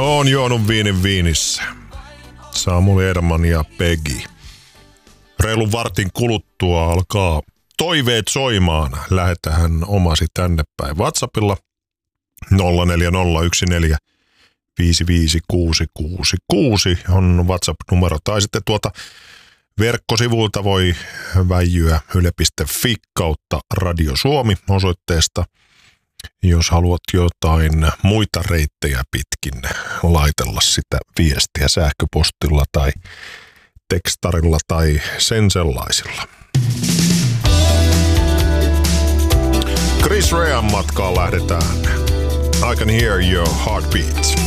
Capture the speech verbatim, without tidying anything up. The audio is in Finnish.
On juonut viinin viinissä. Samuli Edelman ja Peggy. Reilun vartin kuluttua alkaa toiveet soimaan. Lähetähän omasi tänne päin WhatsAppilla nolla neljä nolla yksi neljä viisi viisi kuusi kuusi kuusi on WhatsApp-numero. Tai sitten tuota verkkosivuilta voi väijyä yle piste fi kautta Radio Suomi osoitteesta. Jos haluat jotain muita reittejä pitkin laitella sitä viestiä sähköpostilla tai tekstarilla tai sen sellaisilla. Chris Rean matkaan lähdetään. I can hear your heartbeat.